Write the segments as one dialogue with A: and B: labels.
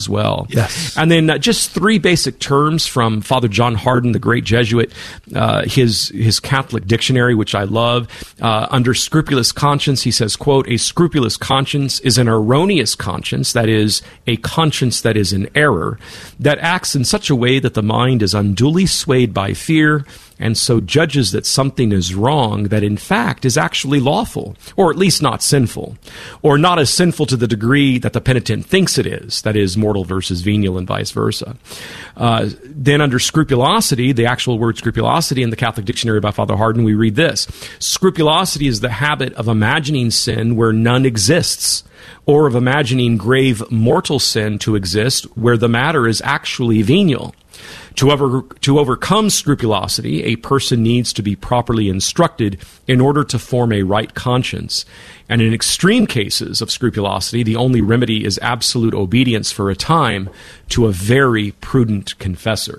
A: as well.
B: Yes.
A: And then just three basic terms from Father John Hardon, the great Jesuit, his Catholic dictionary, which I love. Under scrupulous conscience, he says, quote, "A scrupulous conscience is an erroneous conscience, that is, a conscience that is in error, that acts in such a way that the mind is unduly swayed by fear, and so judges that something is wrong that in fact is actually lawful, or at least not sinful, or not as sinful to the degree that the penitent thinks it is, that is, mortal versus venial and vice versa." Then under scrupulosity, the actual word scrupulosity in the Catholic dictionary by Father Hardon, we read this: "Scrupulosity is the habit of imagining sin where none exists, or of imagining grave mortal sin to exist where the matter is actually venial. To overcome scrupulosity, a person needs to be properly instructed in order to form a right conscience. And in extreme cases of scrupulosity, the only remedy is absolute obedience for a time to a very prudent confessor."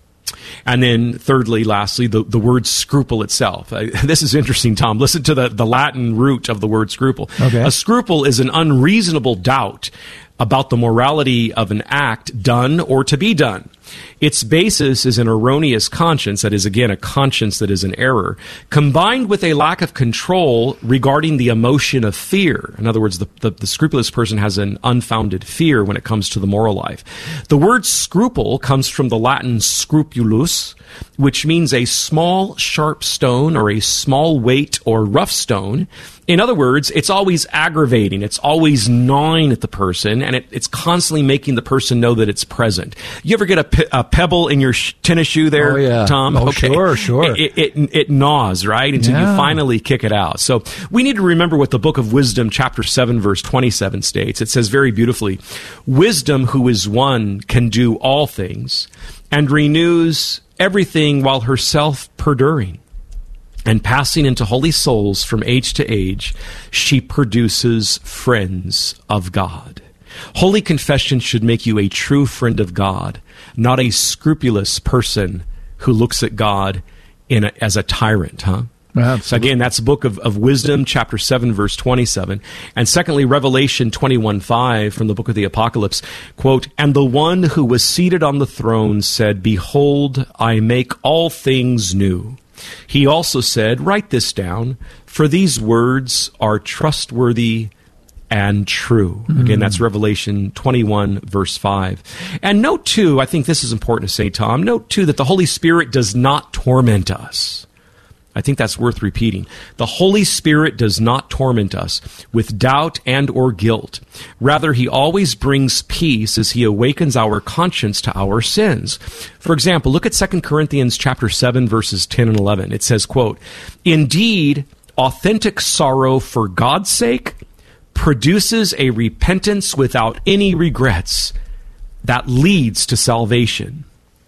A: And then thirdly, lastly, the word scruple itself. This is interesting, Tom. Listen to the Latin root of the word scruple.
B: Okay.
A: A scruple is an unreasonable doubt about the morality of an act done or to be done. Its basis is an erroneous conscience, that is, again, a conscience that is in error, combined with a lack of control regarding the emotion of fear. In other words, the scrupulous person has an unfounded fear when it comes to the moral life. The word scruple comes from the Latin scrupulus, which means a small, sharp stone or a small weight or rough stone. In other words, it's always aggravating. It's always gnawing at the person, and it's constantly making the person know that it's present. You ever get a pebble in your tennis shoe there,
B: oh, yeah.
A: Tom?
B: Oh,
A: okay.
B: Sure.
A: It gnaws, right? Until you finally kick it out. So we need to remember what the Book of Wisdom, chapter 7, verse 27 states. It says very beautifully, "Wisdom, who is one, can do all things, and renews everything while herself perduring. And passing into holy souls from age to age, she produces friends of God." Holy confession should make you a true friend of God, not a scrupulous person who looks at God as a tyrant, huh?
B: Absolutely.
A: So again, that's the Book of Wisdom, chapter 7, verse 27. And secondly, Revelation 21:5 from the book of the Apocalypse, quote, "And the one who was seated on the throne said, 'Behold, I make all things new.' He also said, 'Write this down, for these words are trustworthy and true.'" Again, that's Revelation 21, verse 5. And note, too, I think this is important to say, Tom, note, too, that the Holy Spirit does not torment us. I think that's worth repeating. The Holy Spirit does not torment us with doubt and or guilt. Rather, he always brings peace as he awakens our conscience to our sins. For example, look at 2 Corinthians chapter 7, verses 10 and 11. It says, quote, "Indeed, authentic sorrow for God's sake produces a repentance without any regrets that leads to salvation.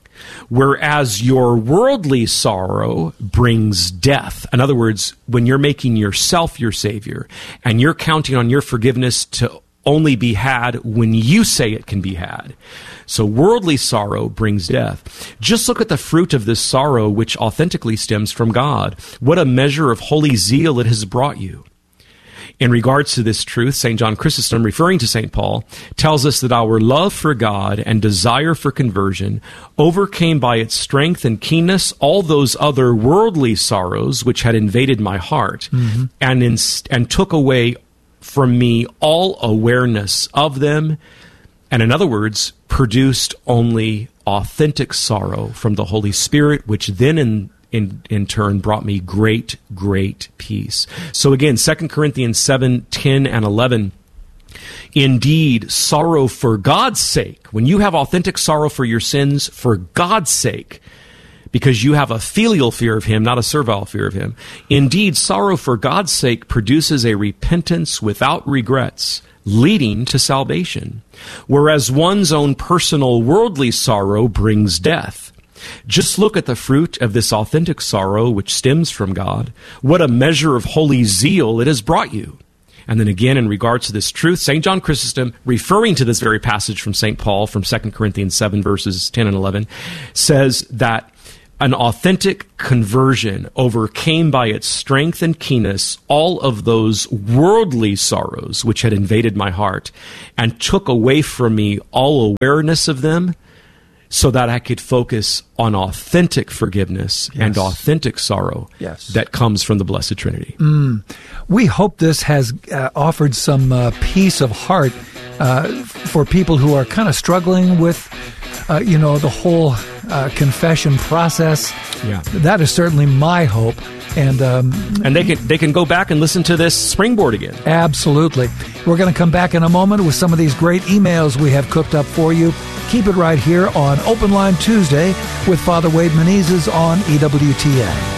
A: Whereas your worldly sorrow brings death." In other words, when you're making yourself your Savior and you're counting on your forgiveness to only be had when you say it can be had. So worldly sorrow brings death. Just look at the fruit of this sorrow, which authentically stems from God. What a measure of holy zeal it has brought you. In regards to this truth, St. John Chrysostom, referring to St. Paul, tells us that our love for God and desire for conversion overcame by its strength and keenness all those other worldly sorrows which had invaded my heart, and took away from me all awareness of them, and in other words, produced only authentic sorrow from the Holy Spirit, which then in turn brought me great, great peace. So again, 2 Corinthians 7, 10, and 11. "Indeed, sorrow for God's sake," when you have authentic sorrow for your sins for God's sake, because you have a filial fear of him, not a servile fear of him. "Indeed, sorrow for God's sake produces a repentance without regrets, leading to salvation. Whereas one's own personal worldly sorrow brings death. Just look at the fruit of this authentic sorrow which stems from God. What a measure of holy zeal it has brought you." And then again, in regards to this truth, St. John Chrysostom, referring to this very passage from St. Paul from 2 Corinthians 7, verses 10 and 11, says that An authentic conversion overcame by its strength and keenness all of those worldly sorrows which had invaded my heart and took away from me all awareness of them so that I could focus on authentic forgiveness and authentic sorrow that comes from the Blessed Trinity.
B: We hope this has offered some peace of heart for people who are kind of struggling with the whole confession process.
A: Yeah.
B: That is certainly my hope. And
A: they can go back and listen to this springboard again.
B: Absolutely. We're going to come back in a moment with some of these great emails we have cooked up for you. Keep it right here on Open Line Tuesday with Father Wade Menezes on EWTN.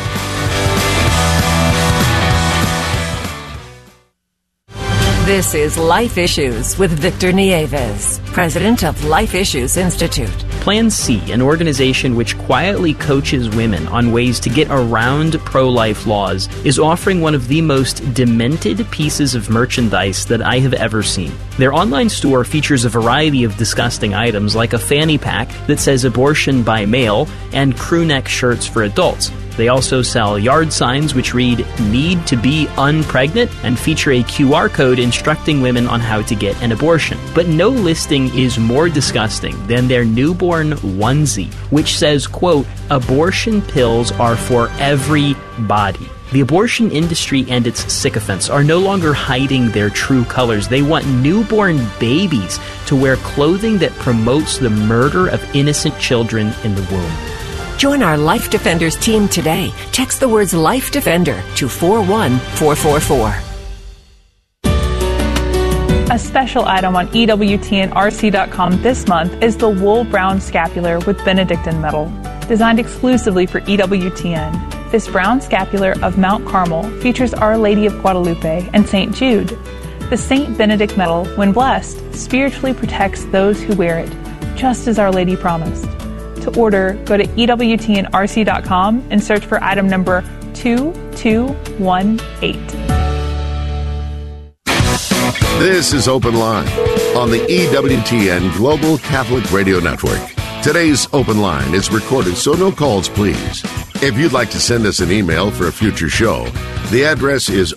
C: This is Life Issues with Victor Nieves, president of Life Issues Institute.
D: Plan C, an organization which quietly coaches women on ways to get around pro-life laws, is offering one of the most demented pieces of merchandise that I have ever seen. Their online store features a variety of disgusting items like a fanny pack that says abortion by mail and crew neck shirts for adults. They also sell yard signs which read, "Need to be unpregnant," and feature a QR code instructing women on how to get an abortion. But no listing is more disgusting than their newborn onesie, which says, quote, "Abortion pills are for everybody." The abortion industry and its sycophants are no longer hiding their true colors. They want newborn babies to wear clothing that promotes the murder of innocent children in the womb.
C: Join our Life Defenders team today. Text the words Life Defender to 41444.
E: A special item on EWTNRC.com this month is the Wool Brown Scapular with Benedictine metal, designed exclusively for EWTN. This brown scapular of Mount Carmel features Our Lady of Guadalupe and St. Jude. The St. Benedict medal, when blessed, spiritually protects those who wear it, just as Our Lady promised. To order, go to EWTNRC.com and search for item number 2218.
F: This is Open Line on the EWTN Global Catholic Radio Network. Today's Open Line is recorded, so no calls, please. If you'd like to send us an email for a future show, the address is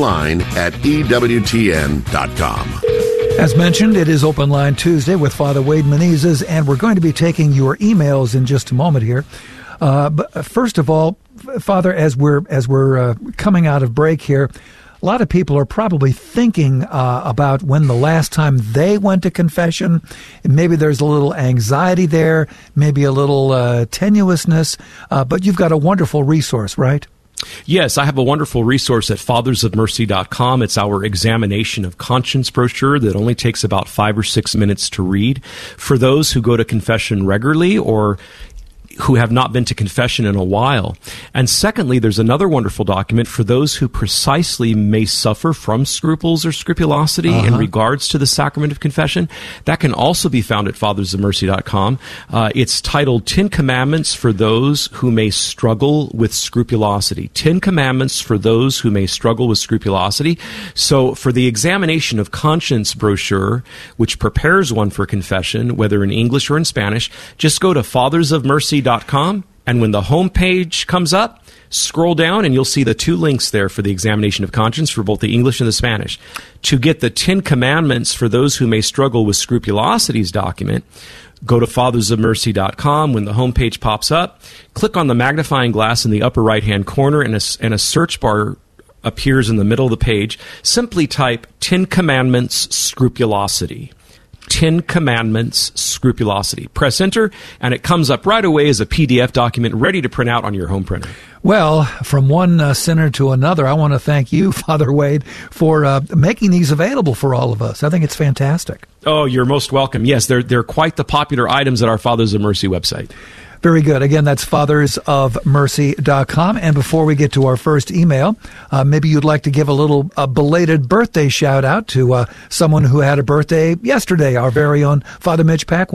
F: openline@EWTN.com.
B: As mentioned, it is Open Line Tuesday with Father Wade Menezes, and we're going to be taking your emails in just a moment here. But first of all, Father, as we're coming out of break here, a lot of people are probably thinking about when the last time they went to confession. Maybe there's a little anxiety there, maybe a little tenuousness, but you've got a wonderful resource, right?
A: Yes, I have a wonderful resource at fathersofmercy.com. It's our examination of conscience brochure that only takes about 5 or 6 minutes to read. For those who go to confession regularly or who have not been to confession in a while. And secondly, there's another wonderful document for those who precisely may suffer from scruples or scrupulosity in regards to the sacrament of confession. That can also be found at fathersofmercy.com. It's titled 10 Commandments for Those Who May Struggle with Scrupulosity. 10 Commandments for Those Who May Struggle with Scrupulosity. So for the examination of conscience brochure, which prepares one for confession, whether in English or in Spanish, just go to fathersofmercy.com, and when the home page comes up, scroll down and you'll see the 2 links there for the examination of conscience for both the English and the Spanish. To get the 10 Commandments for Those Who May Struggle with Scrupulosities document, go to fathersofmercy.com. When the home page pops up, click on the magnifying glass in the upper right-hand corner, and a search bar appears in the middle of the page. Simply type 10 Commandments Scrupulosity. 10 Commandments Scrupulosity. Press enter, and it comes up right away as a PDF document ready to print out on your home printer.
B: Well, from one sinner to another, I want to thank you, Father Wade, for making these available for all of us. I think it's fantastic.
A: Oh, you're most welcome. Yes, they're quite the popular items at our Fathers of Mercy website.
B: Very good. Again, that's fathersofmercy.com. And before we get to our first email, maybe you'd like to give a belated birthday shout out to someone who had a birthday yesterday, our very own Father Mitch Pacwa.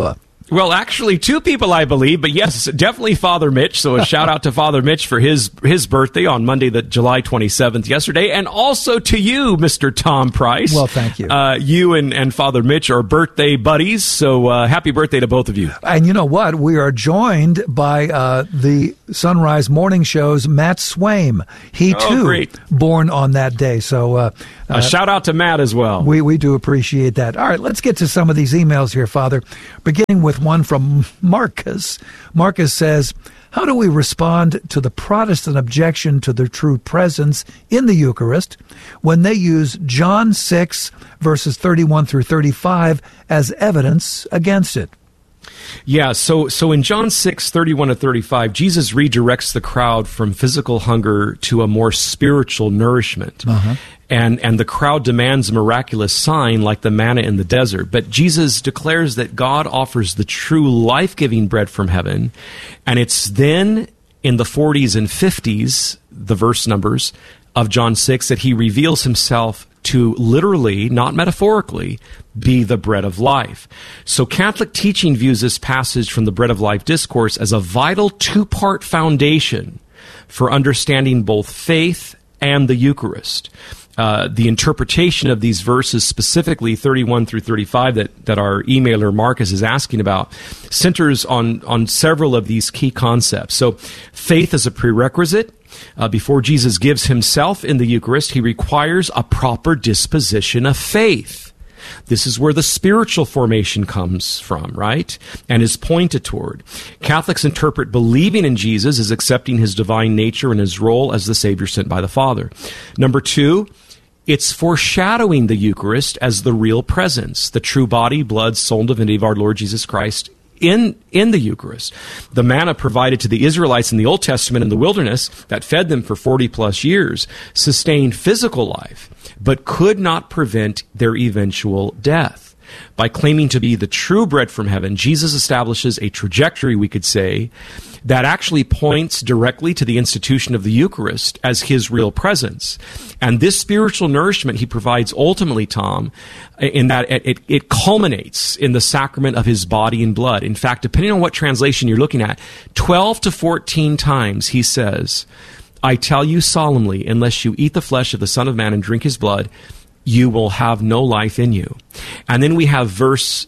A: Well, actually, two people, I believe, but yes, definitely Father Mitch. So a shout out to Father Mitch for his birthday on Monday, July 27th, yesterday, and also to you, Mr. Tom Price.
B: Well, thank you.
A: You and Father Mitch are birthday buddies, so happy birthday to both of you.
B: And you know what? We are joined by the Sunrise Morning Show's Matt Swaim. He, too,
A: great.
B: Born on that day. So
A: a shout out to Matt as well.
B: We do appreciate that. All right, let's get to some of these emails here, Father, beginning with one from Marcus. Marcus says, how do we respond to the Protestant objection to the true presence in the Eucharist when they use John 6, verses 31 through 35 as evidence against it?
A: Yeah, so in John 6, 31 to 35, Jesus redirects the crowd from physical hunger to a more spiritual nourishment. And the crowd demands a miraculous sign like the manna in the desert. But Jesus declares that God offers the true life-giving bread from heaven. And it's then in the 40s and 50s, the verse numbers of John 6, that he reveals himself to literally, not metaphorically, be the bread of life. So Catholic teaching views this passage from the Bread of Life discourse as a vital two-part foundation for understanding both faith and the Eucharist. The interpretation of these verses, specifically 31 through 35, that our emailer Marcus is asking about, centers on several of these key concepts. So faith is a prerequisite. Before Jesus gives himself in the Eucharist, he requires a proper disposition of faith. This is where the spiritual formation comes from, right? And is pointed toward. Catholics interpret believing in Jesus as accepting his divine nature and his role as the Savior sent by the Father. Number two, it's foreshadowing the Eucharist as the real presence, the true body, blood, soul, and divinity of our Lord Jesus Christ in the Eucharist. The manna provided to the Israelites in the Old Testament in the wilderness that fed them for 40 plus years sustained physical life, but could not prevent their eventual death. By claiming to be the true bread from heaven, Jesus establishes a trajectory, we could say, that actually points directly to the institution of the Eucharist as his real presence. And this spiritual nourishment he provides ultimately, Tom, in that it culminates in the sacrament of his body and blood. In fact, depending on what translation you're looking at, 12 to 14 times he says, I tell you solemnly, unless you eat the flesh of the Son of Man and drink his blood, you will have no life in you. And then we have verse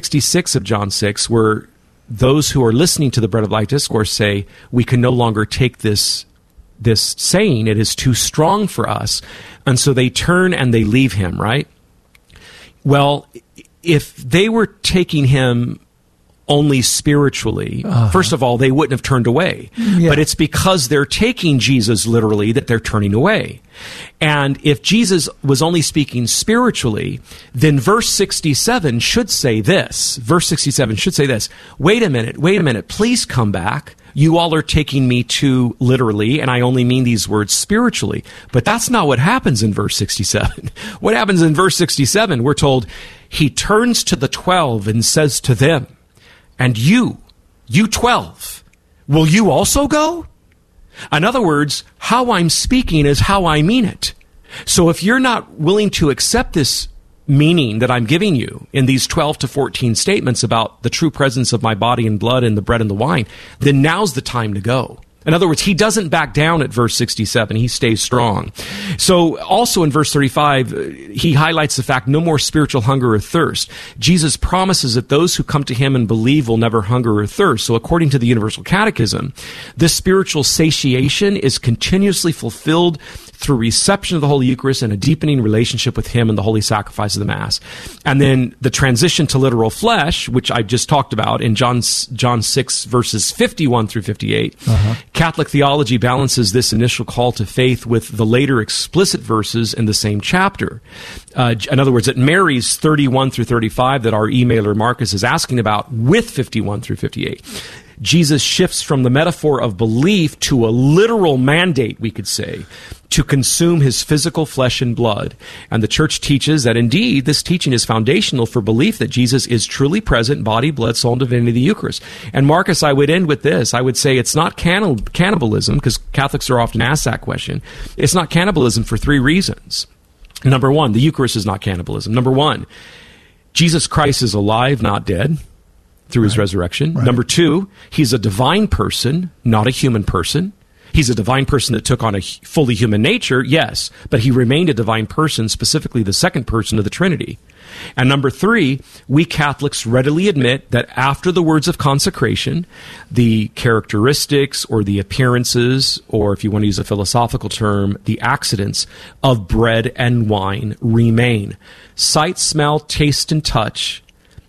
A: 66 of John 6, where those who are listening to the Bread of Life discourse say, we can no longer take this saying, it is too strong for us. And so they turn and they leave him, right? Well, if they were taking him only spiritually, first of all, they wouldn't have turned away. Yeah. But it's because they're taking Jesus literally that they're turning away. And if Jesus was only speaking spiritually, then verse 67 should say this. Verse 67 should say this. Wait a minute, please come back. You all are taking me too literally, and I only mean these words spiritually. But that's not what happens in verse 67. What happens in verse 67, we're told, he turns to the 12 and says to them, and you 12, will you also go? In other words, how I'm speaking is how I mean it. So if you're not willing to accept this meaning that I'm giving you in these 12 to 14 statements about the true presence of my body and blood and the bread and the wine, then now's the time to go. In other words, he doesn't back down at verse 67. He stays strong. So also in verse 35, he highlights the fact no more spiritual hunger or thirst. Jesus promises that those who come to him and believe will never hunger or thirst. So according to the Universal Catechism, this spiritual satiation is continuously fulfilled through reception of the Holy Eucharist and a deepening relationship with him and the holy sacrifice of the Mass. And then the transition to literal flesh, which I just talked about in John 6, verses 51 through 58, Catholic theology balances this initial call to faith with the later explicit verses in the same chapter. In other words, it marries 31 through 35 that our emailer Marcus is asking about with 51 through 58. Jesus shifts from the metaphor of belief to a literal mandate, we could say, to consume his physical flesh and blood. And the Church teaches that indeed this teaching is foundational for belief that Jesus is truly present, body, blood, soul, and divinity of the Eucharist. And Marcus, I would end with this. I would say it's not cannibalism, because Catholics are often asked that question. It's not cannibalism for three reasons. Number one, the Eucharist is not cannibalism. Number one, Jesus Christ is alive, not dead. through his resurrection.
B: Right.
A: Number two, he's a divine person, not a human person. He's a divine person that took on a fully human nature, yes, but he remained a divine person, specifically the second person of the Trinity. And number three, we Catholics readily admit that after the words of consecration, the characteristics or the appearances, or if you want to use a philosophical term, the accidents of bread and wine remain. Sight, smell, taste, and touch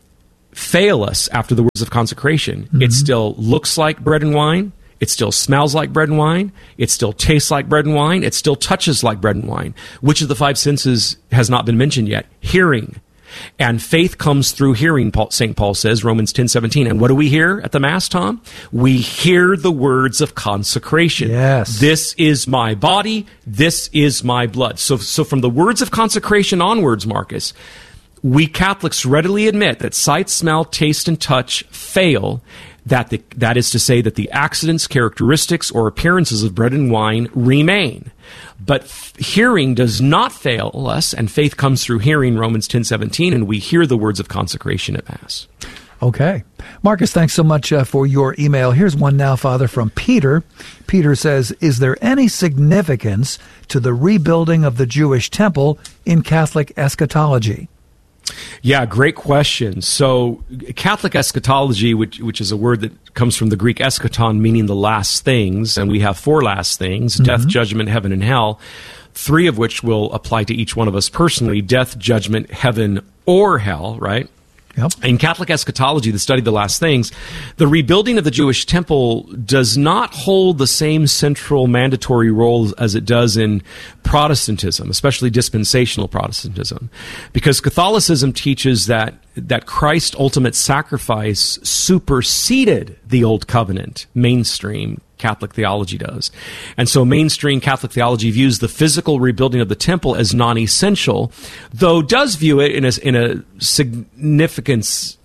A: fail us after the words of consecration. It still looks like bread and wine. It still smells like bread and wine. It still tastes like bread and wine. It still touches like bread and wine. Which of the five senses has not been mentioned yet? Hearing. And faith comes through hearing, St. Paul says, Romans 10:17. And what do we hear at the Mass, Tom? We hear the words of consecration.
B: Yes.
A: This is my body. This is my blood. So from the words of consecration onwards, Marcus, we Catholics readily admit that sight, smell, taste, and touch fail. That is to say that the accidents, characteristics, or appearances of bread and wine remain. But hearing does not fail us, and faith comes through hearing, Romans 10:17, and we hear the words of consecration at Mass.
B: Okay. Marcus, thanks so much for your email. Here's one now, Father, from Peter. Peter says, is there any significance to the rebuilding of the Jewish temple in Catholic eschatology?
A: Yeah, great question. So Catholic eschatology, which is a word that comes from the Greek eschaton, meaning the last things, and we have four last things, death, judgment, heaven, and hell, three of which will apply to each one of us personally, death, judgment, heaven, or hell, right?
B: Yep.
A: In Catholic eschatology, the study of the last things, the rebuilding of the Jewish temple does not hold the same central mandatory role as it does in Protestantism, especially dispensational Protestantism, because Catholicism teaches that Christ's ultimate sacrifice superseded the Old Covenant. Mainstream Catholic theology does. And so mainstream Catholic theology views the physical rebuilding of the temple as non-essential, though does view it in a significance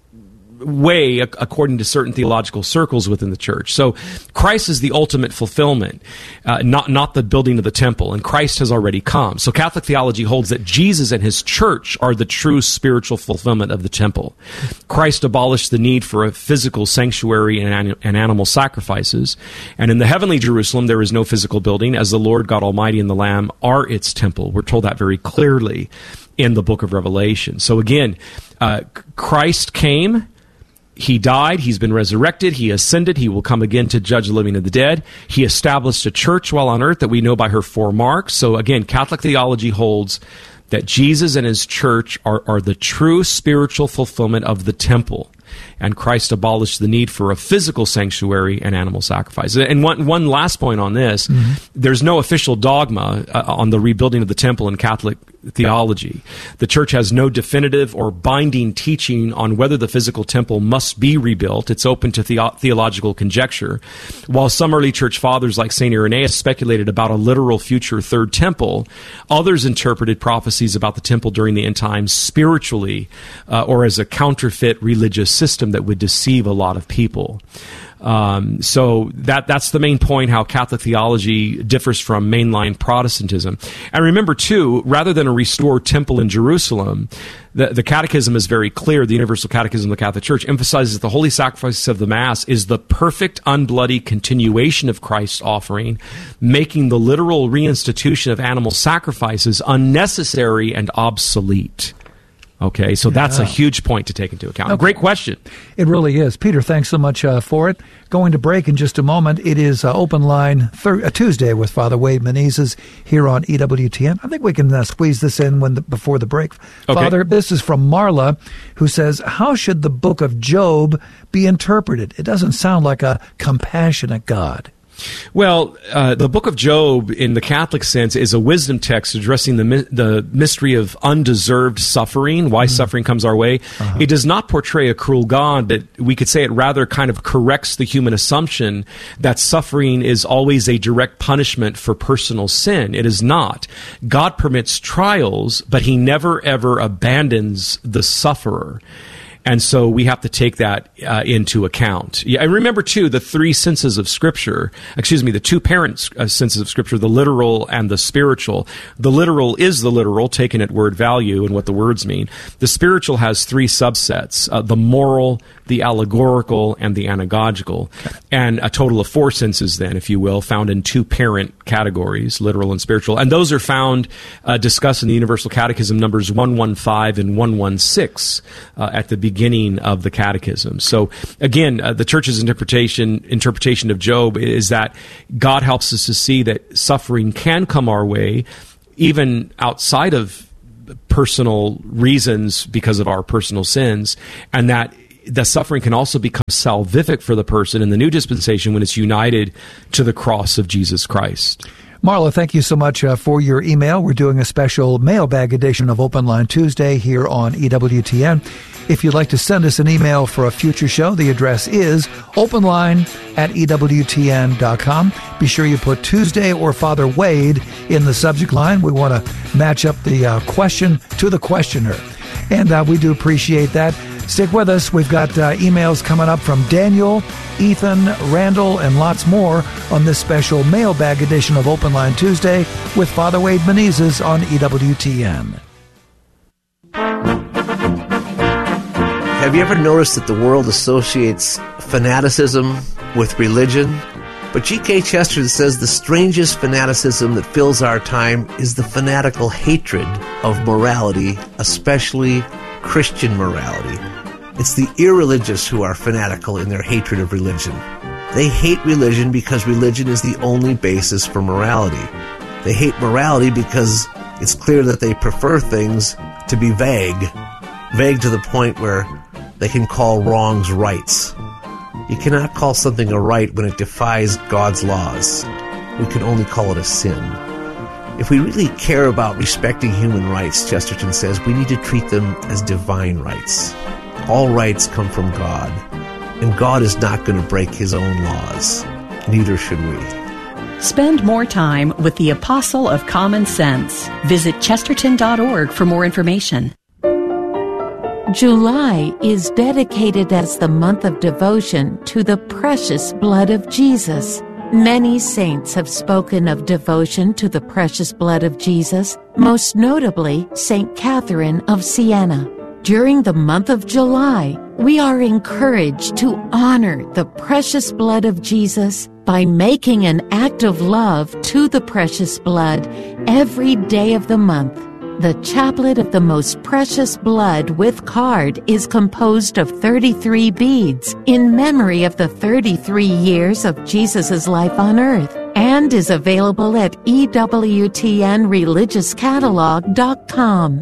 A: way according to certain theological circles within the church. So Christ is the ultimate fulfillment, not the building of the temple, and Christ has already come. So Catholic theology holds that Jesus and his church are the true spiritual fulfillment of the temple. Christ abolished the need for a physical sanctuary and animal sacrifices, and in the heavenly Jerusalem there is no physical building, as the Lord God Almighty and the Lamb are its temple. We're told that very clearly in the book of Revelation. So again, Christ came, he died, he's been resurrected, he ascended, he will come again to judge the living and the dead. He established a church while on earth that we know by her four marks. So again, Catholic theology holds that Jesus and his church are the true spiritual fulfillment of the temple. And Christ abolished the need for a physical sanctuary and animal sacrifice. And one last point on this, there's no official dogma on the rebuilding of the temple in Catholic theology. The church has no definitive or binding teaching on whether the physical temple must be rebuilt. It's open to theological conjecture. While some early church fathers like St. Irenaeus speculated about a literal future third temple, others interpreted prophecies about the temple during the end times spiritually or as a counterfeit religious system that would deceive a lot of people. So that's the main point, how Catholic theology differs from mainline Protestantism. And remember, too, rather than a restored temple in Jerusalem, the Catechism is very clear. The Universal Catechism of the Catholic Church emphasizes that the holy sacrifice of the Mass is the perfect, unbloody continuation of Christ's offering, making the literal reinstitution of animal sacrifices unnecessary and obsolete. Okay, so that's a huge point to take into account. Okay. Great question.
B: It really is. Peter, thanks so much for it. Going to break in just a moment. It is Open Line Tuesday with Father Wade Menezes here on EWTN. I think we can squeeze this in before the break. Okay. Father, this is from Marla, who says, how should the book of Job be interpreted? It doesn't sound like a compassionate God.
A: Well, the book of Job, in the Catholic sense, is a wisdom text addressing the mystery of undeserved suffering, why suffering comes our way. It does not portray a cruel God, but we could say it rather kind of corrects the human assumption that suffering is always a direct punishment for personal sin. It is not. God permits trials, but he never, ever abandons the sufferer. And so we have to take that into account. Yeah, and remember, too, the three senses of Scripture, the two parent senses of Scripture, the literal and the spiritual. The literal is the literal, taken at word value and what the words mean. The spiritual has three subsets, the moral, the allegorical, and the anagogical, and a total of four senses then, if you will, found in two parent categories, literal and spiritual. And those are found discussed in the Universal Catechism numbers 115 and 116 at the beginning of the Catechism. So again, the Church's interpretation of Job is that God helps us to see that suffering can come our way, even outside of personal reasons because of our personal sins, and that the suffering can also become salvific for the person in the new dispensation when it's united to the cross of Jesus Christ.
B: Marla, thank you so much for your email. We're doing a special mailbag edition of Open Line Tuesday here on EWTN. If you'd like to send us an email for a future show, the address is openline@EWTN.com. Be sure you put Tuesday or Father Wade in the subject line. We want to match up the question to the questioner. And we do appreciate that. Stick with us. We've got emails coming up from Daniel, Ethan, Randall, and lots more on this special mailbag edition of Open Line Tuesday with Father Wade Menezes on EWTN.
G: Have you ever noticed that the world associates fanaticism with religion? But G.K. Chesterton says the strangest fanaticism that fills our time is the fanatical hatred of morality, especially Christian morality. It's the irreligious who are fanatical in their hatred of religion. They hate religion because religion is the only basis for morality. They hate morality because it's clear that they prefer things to be vague to the point where they can call wrongs rights. You cannot call something a right when it defies God's laws. We can only call it a sin. If we really care about respecting human rights, Chesterton says, we need to treat them as divine rights. All rights come from God, and God is not going to break his own laws. Neither should we.
H: Spend more time with the Apostle of Common Sense. Visit chesterton.org for more information.
I: July is dedicated as the month of devotion to the precious blood of Jesus. Many saints have spoken of devotion to the precious blood of Jesus, most notably St. Catherine of Siena. During the month of July, we are encouraged to honor the precious blood of Jesus by making an act of love to the precious blood every day of the month. The Chaplet of the Most Precious Blood with card is composed of 33 beads in memory of the 33 years of Jesus' life on earth and is available at EWTNReligiousCatalog.com.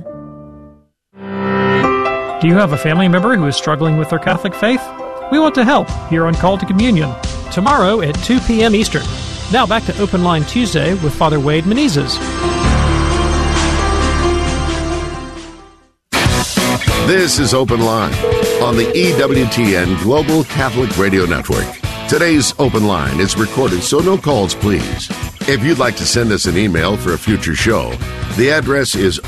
J: Do you have a family member who is struggling with their Catholic faith? We want to help here on Call to Communion, tomorrow at 2 p.m. Eastern. Now back to Open Line Tuesday with Father Wade Menezes.
F: This is Open Line on the EWTN Global Catholic Radio Network. Today's Open Line is recorded, so no calls, please. If you'd like to send us an email for a future show, the address is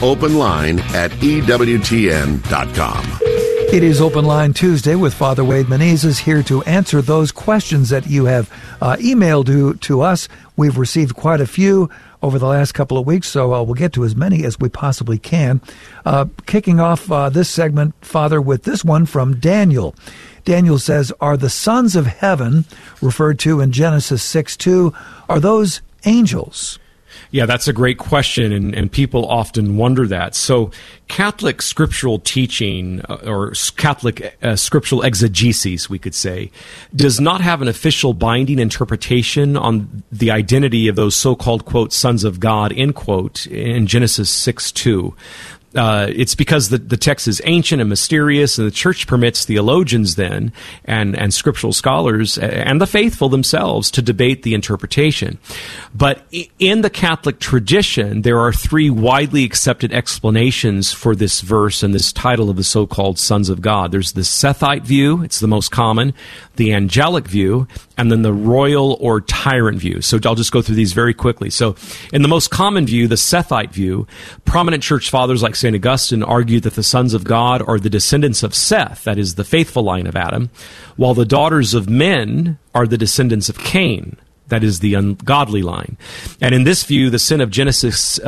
F: openline@EWTN.com.
B: It is Open Line Tuesday with Father Wade Menezes here to answer those questions that you have emailed to us. We've received quite a few over the last couple of weeks, so we'll get to as many as we possibly can. Kicking off this segment, Father, with this one from Daniel. Daniel says, are the sons of heaven, referred to in Genesis 6:2, are those angels?
A: Yeah, that's a great question, and people often wonder that. So Catholic scriptural teaching, or Catholic scriptural exegesis, we could say, does not have an official binding interpretation on the identity of those so-called, quote, sons of God, end quote, in Genesis 6:2. It's because the text is ancient and mysterious, and the Church permits theologians then and scriptural scholars and the faithful themselves to debate the interpretation. But in the Catholic tradition, there are three widely accepted explanations for this verse and this title of the so-called sons of God. There's the Sethite view, it's the most common, the angelic view, and then the royal or tyrant view. So I'll just go through these very quickly. So in the most common view, the Sethite view, prominent church fathers like St. Augustine, argued that the sons of God are the descendants of Seth, that is, the faithful line of Adam, while the daughters of men are the descendants of Cain, that is the ungodly line. And in this view, the sin of Genesis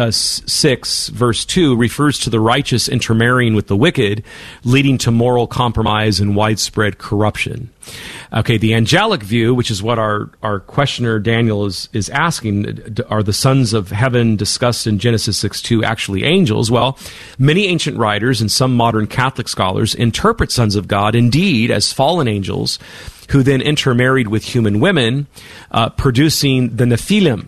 A: 6, verse 2, refers to the righteous intermarrying with the wicked, leading to moral compromise and widespread corruption. Okay, the angelic view, which is what our questioner Daniel is asking, are the sons of heaven discussed in Genesis 6:2 actually angels? Well, many ancient writers and some modern Catholic scholars interpret sons of God indeed as fallen angels who then intermarried with human women, producing the Nephilim.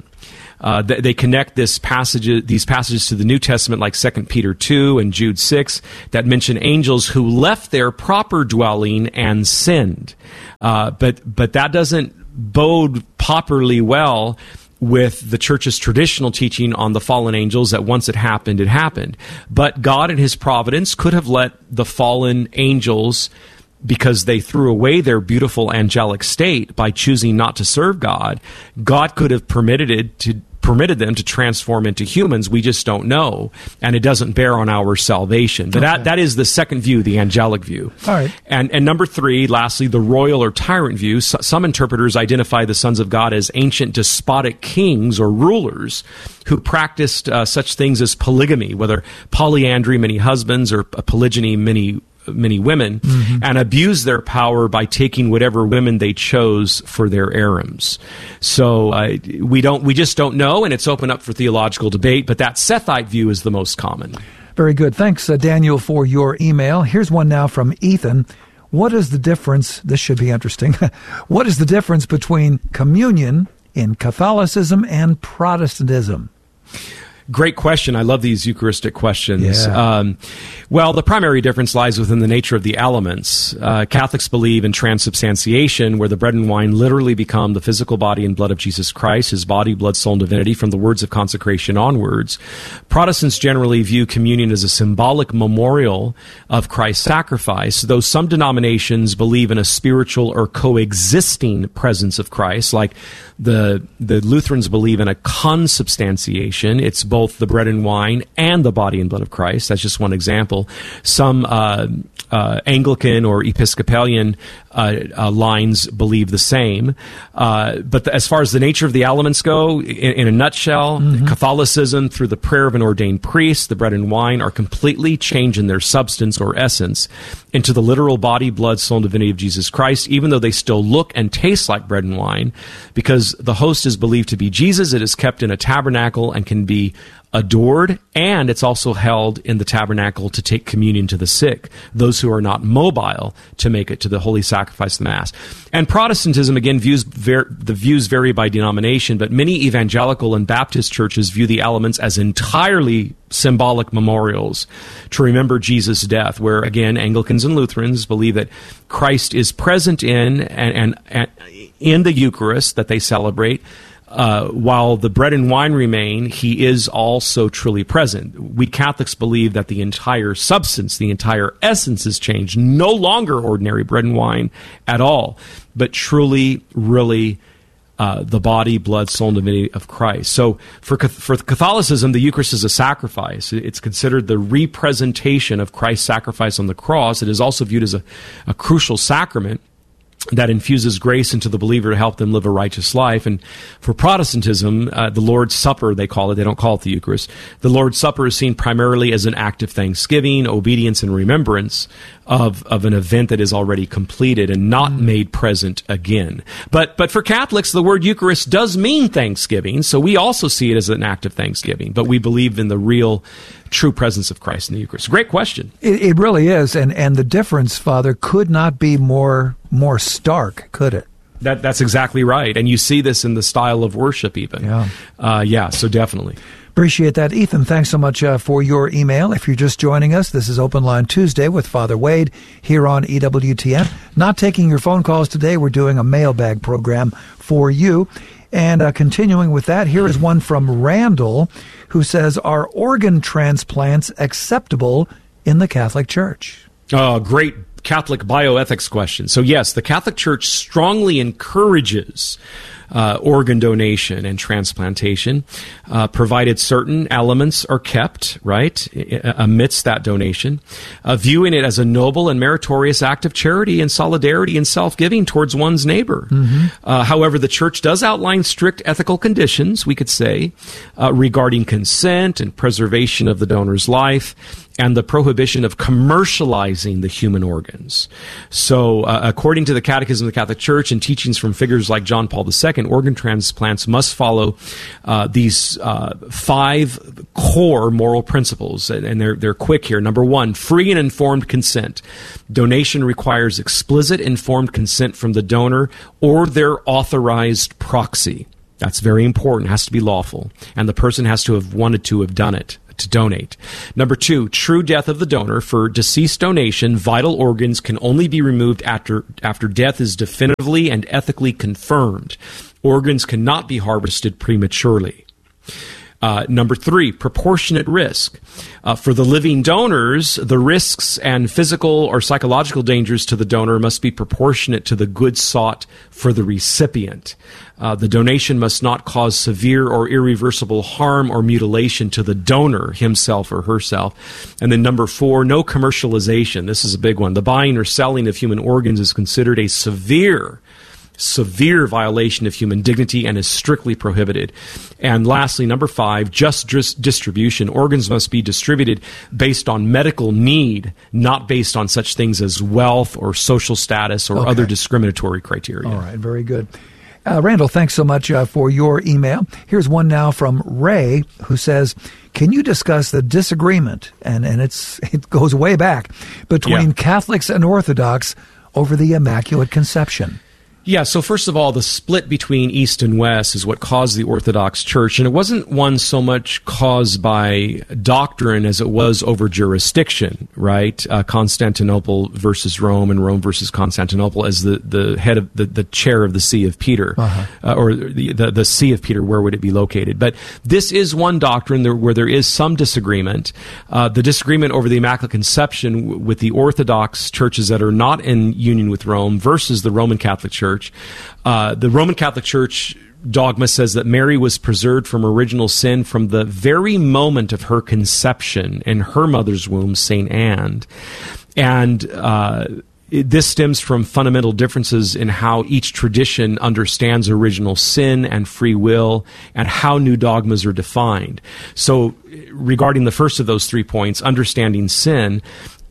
A: They connect these passages to the New Testament, like 2 Peter 2 and Jude 6, that mention angels who left their proper dwelling and sinned. But that doesn't bode properly well with the church's traditional teaching on the fallen angels, that once it happened. But God in his providence could have let the fallen angels, because they threw away their beautiful angelic state by choosing not to serve God, God could have permitted them to transform into humans. We just don't know, and it doesn't bear on our salvation. But that is the second view, the angelic view.
B: All right.
A: And number 3, lastly, the royal or tyrant view. Some interpreters identify the sons of God as ancient despotic kings or rulers who practiced such things as polygamy, whether polyandry, many husbands, or polygyny, many women, and abuse their power by taking whatever women they chose for their harems. So we just don't know, and it's open up for theological debate, but that Sethite view is the most common.
B: Very good. Thanks, Daniel, for your email. Here's one now from Ethan. What is the difference? This should be interesting. What is the difference between communion in Catholicism and Protestantism?
A: Great question. I love these Eucharistic questions.
B: Yeah.
A: Well, the primary difference lies within the nature of the elements. Catholics believe in transubstantiation, where the bread and wine literally become the physical body and blood of Jesus Christ, his body, blood, soul, and divinity from the words of consecration onwards. Protestants generally view communion as a symbolic memorial of Christ's sacrifice, though some denominations believe in a spiritual or coexisting presence of Christ, like the Lutherans believe in a consubstantiation. It's both the bread and wine and the body and blood of Christ. That's just one example. Some Anglican or Episcopalian lines believe the same. But as far as the nature of the elements go, in a nutshell, Catholicism, through the prayer of an ordained priest, the bread and wine are completely changed in their substance or essence into the literal body, blood, soul, and divinity of Jesus Christ, even though they still look and taste like bread and wine. Because the host is believed to be Jesus, it is kept in a tabernacle and can be adored, and it's also held in the tabernacle to take communion to the sick, those who are not mobile to make it to the holy sacrifice of the Mass. And Protestantism, again, the views vary by denomination, but many evangelical and Baptist churches view the elements as entirely symbolic memorials to remember Jesus' death, where, again, Anglicans and Lutherans believe that Christ is present in the Eucharist that they celebrate. While the bread and wine remain, he is also truly present. We Catholics believe that the entire substance, the entire essence is changed. No longer ordinary bread and wine at all, but truly, really, the body, blood, soul, and divinity of Christ. So for Catholicism, the Eucharist is a sacrifice. It's considered the representation of Christ's sacrifice on the cross. It is also viewed as a crucial sacrament that infuses grace into the believer to help them live a righteous life. And for Protestantism, the Lord's Supper, they call it, they don't call it the Eucharist. The Lord's Supper is seen primarily as an act of thanksgiving, obedience, and remembrance of an event that is already completed and not made present again. But for Catholics, the word Eucharist does mean thanksgiving, so we also see it as an act of thanksgiving, but we believe in the real, true presence of Christ in the Eucharist. Great question.
B: It really is, and the difference, Father, could not be more stark, could it?
A: That's exactly right, and you see this in the style of worship even.
B: Yeah,
A: so definitely.
B: Appreciate that. Ethan, thanks so much for your email. If you're just joining us, this is Open Line Tuesday with Father Wade here on EWTN. Not taking your phone calls today. We're doing a mailbag program for you. And continuing with that, here is one from Randall who says, are organ transplants acceptable in the Catholic Church?
A: Oh, great Catholic bioethics question. So yes, the Catholic Church strongly encourages organ donation and transplantation, provided certain elements are kept, right, amidst that donation, viewing it as a noble and meritorious act of charity and solidarity and self-giving towards one's neighbor. However, the Church does outline strict ethical conditions, we could say, regarding consent and preservation of the donor's life, and the prohibition of commercializing the human organs. So, according to the Catechism of the Catholic Church and teachings from figures like John Paul II, organ transplants must follow these 5 core moral principles, and they're quick here. Number 1, free and informed consent. Donation requires explicit informed consent from the donor or their authorized proxy. That's very important. It has to be lawful, and the person has to have wanted to have done it to donate. Number 2, true death of the donor. For deceased donation, vital organs can only be removed after death is definitively and ethically confirmed. Organs cannot be harvested prematurely. Number 3, proportionate risk. For the living donors, the risks and physical or psychological dangers to the donor must be proportionate to the good sought for the recipient. The donation must not cause severe or irreversible harm or mutilation to the donor himself or herself. And then number 4, no commercialization. This is a big one. The buying or selling of human organs is considered a severe violation of human dignity and is strictly prohibited. And lastly, number 5, just distribution. Organs must be distributed based on medical need, not based on such things as wealth or social status or other discriminatory criteria. All
B: right, very good. Randall, thanks so much for your email. Here's one now from Ray, who says, can you discuss the disagreement, and it goes way back, between Catholics and Orthodox over the Immaculate Conception?
A: Yeah, so first of all, the split between East and West is what caused the Orthodox Church, and it wasn't one so much caused by doctrine as it was over jurisdiction, right? Constantinople versus Rome, and Rome versus Constantinople as the head of the chair of the See of Peter, or the See of Peter. Where would it be located? But this is one doctrine where there is some disagreement. The disagreement over the Immaculate Conception with the Orthodox churches that are not in union with Rome versus the Roman Catholic Church. The Roman Catholic Church dogma says that Mary was preserved from original sin from the very moment of her conception in her mother's womb, St. Anne. And this stems from fundamental differences in how each tradition understands original sin and free will and how new dogmas are defined. So regarding the first of those 3 points, understanding sin,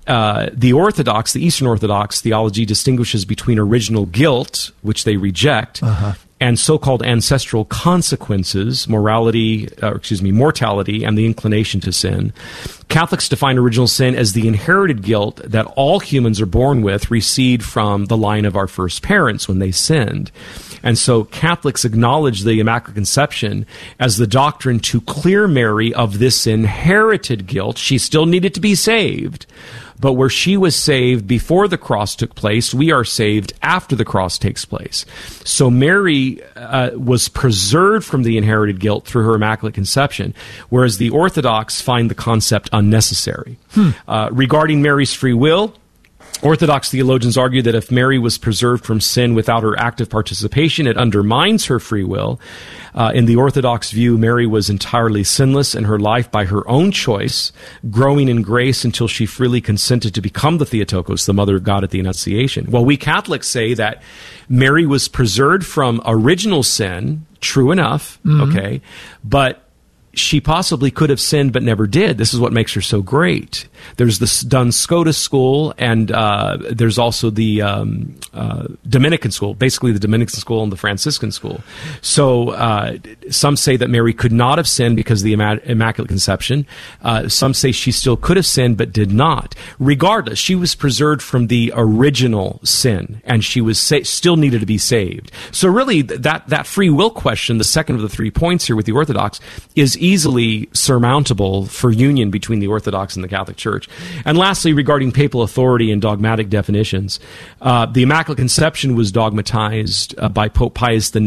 A: the Eastern Orthodox theology distinguishes between original guilt, which they reject, and so-called ancestral consequences, mortality, and the inclination to sin. Catholics define original sin as the inherited guilt that all humans are born with, received from the line of our first parents when they sinned. And so Catholics acknowledge the Immaculate Conception as the doctrine to clear Mary of this inherited guilt. She still needed to be saved. But where she was saved before the cross took place, we are saved after the cross takes place. So Mary was preserved from the inherited guilt through her Immaculate Conception, whereas the Orthodox find the concept unnecessary. Regarding Mary's free will, Orthodox theologians argue that if Mary was preserved from sin without her active participation, it undermines her free will. In the Orthodox view, Mary was entirely sinless in her life by her own choice, growing in grace until she freely consented to become the Theotokos, the Mother of God at the Annunciation. Well, we Catholics say that Mary was preserved from original sin, true enough, okay, but she possibly could have sinned but never did. This is what makes her so great. There's the Duns Scotus school, and there's also the Dominican school, basically the Dominican school and the Franciscan school. So some say that Mary could not have sinned because of the Immaculate Conception. Some say she still could have sinned but did not. Regardless, she was preserved from the original sin, and she was still needed to be saved. So really, that free will question, the second of the 3 points here with the Orthodox, is easily surmountable for union between the Orthodox and the Catholic Church. And lastly, regarding papal authority and dogmatic definitions, the Immaculate Conception was dogmatized by Pope Pius IX in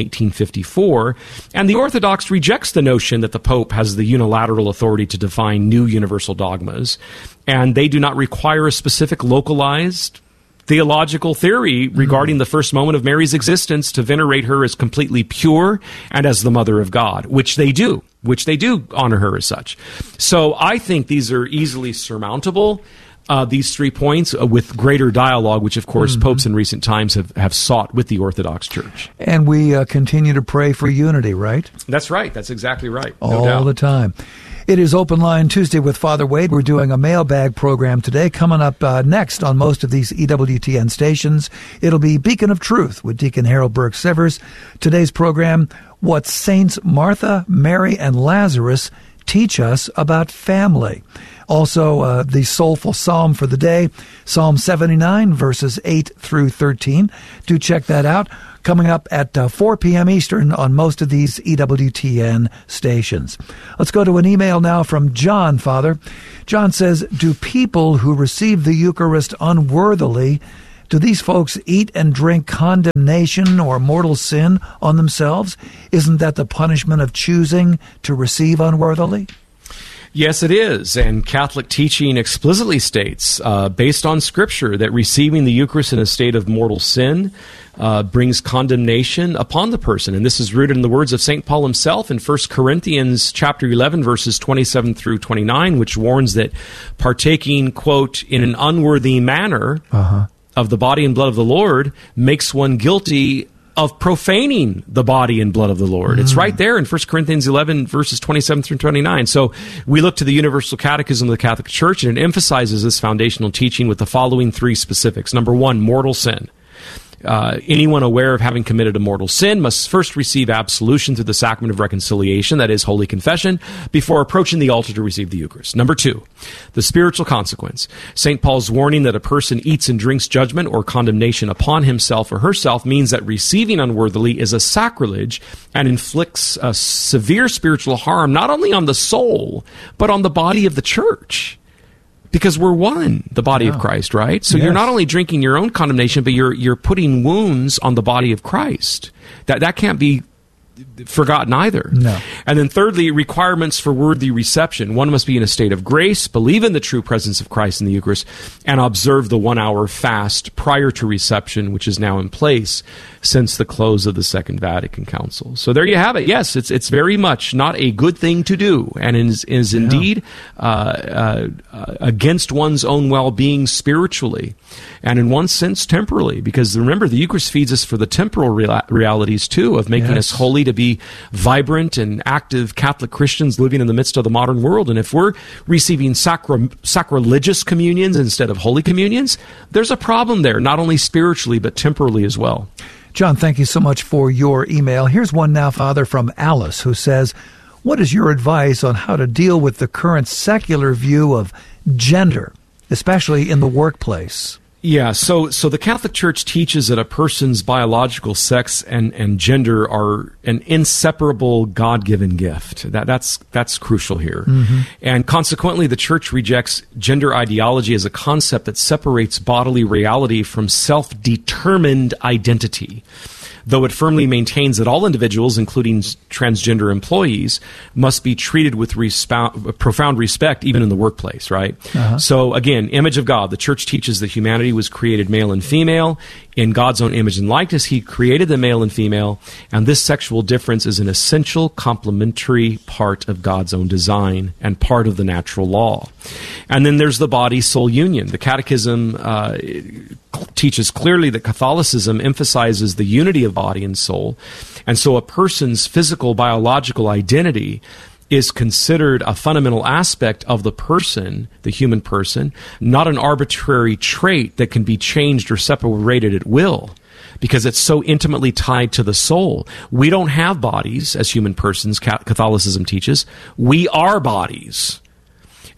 A: 1854, and the Orthodox rejects the notion that the Pope has the unilateral authority to define new universal dogmas, and they do not require a specific localized theological theory regarding the first moment of Mary's existence to venerate her as completely pure and as the Mother of God, which they do honor her as such. So I think these are easily surmountable, these 3 points, with greater dialogue, which of course popes in recent times have sought with the Orthodox Church.
B: And we continue to pray for unity, right?
A: That's right. That's exactly right.
B: All the time. It is Open Line Tuesday with Father Wade. We're doing a mailbag program today. Coming up next on most of these EWTN stations, it'll be Beacon of Truth with Deacon Harold Burke-Sivers. Today's program, what Saints Martha, Mary, and Lazarus teach us about family. Also, the soulful psalm for the day, Psalm 79, verses 8 through 13. Do check that out. Coming up at 4 p.m. Eastern on most of these EWTN stations. Let's go to an email now from John, Father. John says, do people who receive the Eucharist unworthily, do these folks eat and drink condemnation or mortal sin on themselves? Isn't that the punishment of choosing to receive unworthily?
A: Yes, it is. And Catholic teaching explicitly states, based on Scripture, that receiving the Eucharist in a state of mortal sin brings condemnation upon the person. And this is rooted in the words of St. Paul himself in 1 Corinthians chapter 11, verses 27 through 29, which warns that partaking, quote, in an unworthy manner of the body and blood of the Lord makes one guilty of profaning the body and blood of the Lord. It's right there in 1 Corinthians 11, verses 27 through 29. So we look to the Universal Catechism of the Catholic Church, and it emphasizes this foundational teaching with the following 3 specifics. Number 1, mortal sin. Anyone aware of having committed a mortal sin must first receive absolution through the sacrament of reconciliation, that is, Holy Confession, before approaching the altar to receive the Eucharist. Number 2, the spiritual consequence. St. Paul's warning that a person eats and drinks judgment or condemnation upon himself or herself means that receiving unworthily is a sacrilege and inflicts a severe spiritual harm not only on the soul, but on the body of the Church. Because we're one, the body of Christ, right? So you're not only drinking your own condemnation, but you're putting wounds on the body of Christ. That can't be forgotten either.
B: No.
A: And then thirdly, requirements for worthy reception. One must be in a state of grace, believe in the true presence of Christ in the Eucharist, and observe the 1-hour fast prior to reception, which is now in place since the close of the Second Vatican Council. So there you have it. Yes, it's very much not a good thing to do, and is indeed against one's own well-being spiritually, and in one sense temporally, because remember, the Eucharist feeds us for the temporal realities too, of making us holy, to be vibrant and active Catholic Christians living in the midst of the modern world. And if we're receiving sacrilegious communions instead of holy communions, there's a problem there, not only spiritually, but temporally as well.
B: John, thank you so much for your email. Here's one now, Father, from Alice, who says, what is your advice on how to deal with the current secular view of gender, especially in the workplace?
A: Yeah, so the Catholic Church teaches that a person's biological sex and gender are an inseparable God-given gift. That's crucial here. And consequently, the Church rejects gender ideology as a concept that separates bodily reality from self-determined identity, though it firmly maintains that all individuals, including transgender employees, must be treated with profound respect, even in the workplace, right? So again, image of God. The Church teaches that humanity was created male and female. In God's own image and likeness, He created the male and female, and this sexual difference is an essential complementary part of God's own design and part of the natural law. And then there's the body-soul union. The Catechism teaches clearly that Catholicism emphasizes the unity of body and soul, and so a person's physical, biological identity is considered a fundamental aspect of the person, the human person, not an arbitrary trait that can be changed or separated at will, because it's so intimately tied to the soul. We don't have bodies as human persons, Catholicism teaches. We are bodies.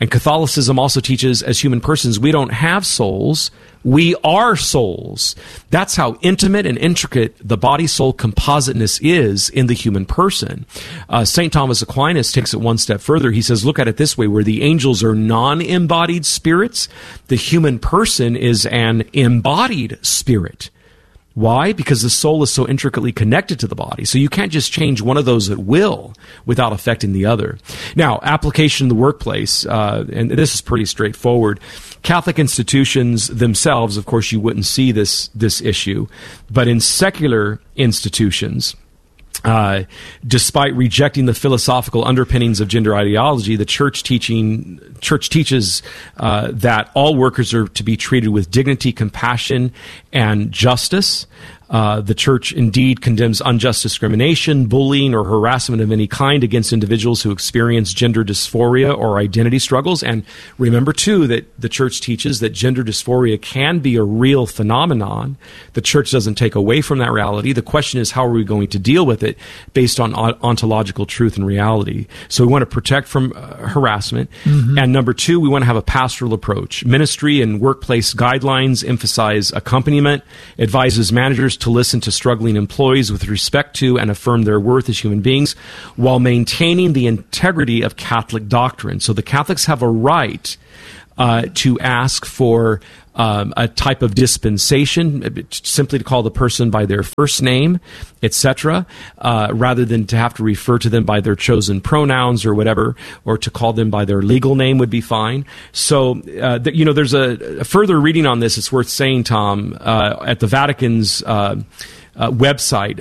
A: And Catholicism also teaches, as human persons, we don't have souls. We are souls. That's how intimate and intricate the body-soul compositeness is in the human person. St. Thomas Aquinas takes it one step further. He says, look at it this way, where the angels are non-embodied spirits, the human person is an embodied spirit. Why? Because the soul is so intricately connected to the body. So you can't just change one of those at will without affecting the other. Now, application in the workplace, and this is pretty straightforward. Catholic institutions themselves, of course, you wouldn't see this issue. But in secular institutions, despite rejecting the philosophical underpinnings of gender ideology, the church teaches that all workers are to be treated with dignity, compassion, and justice. The church indeed condemns unjust discrimination, bullying, or harassment of any kind against individuals who experience gender dysphoria or identity struggles. And remember, too, that the church teaches that gender dysphoria can be a real phenomenon. The church doesn't take away from that reality. The question is, how are we going to deal with it based on ontological truth and reality? So we want to protect from harassment. Mm-hmm. And number two, we want to have a pastoral approach. Ministry and workplace guidelines emphasize accompaniment, advises managers to listen to struggling employees with respect to and affirm their worth as human beings while maintaining the integrity of Catholic doctrine. So the Catholics have a right to ask for a type of dispensation, simply to call the person by their first name, etc., rather than to have to refer to them by their chosen pronouns or whatever, or to call them by their legal name would be fine. So, there's a further reading on this. It's worth saying, Tom, at the Vatican's website,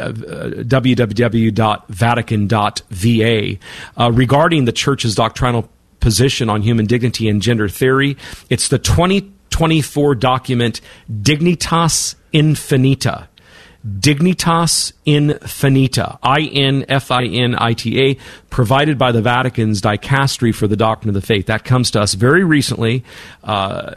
A: www.vatican.va, regarding the Church's doctrinal position on human dignity and gender theory. It's the 2024 document Dignitas Infinita. Dignitas Infinita, INFINITA, provided by the Vatican's Dicastery for the Doctrine of the Faith. That comes to us very recently, from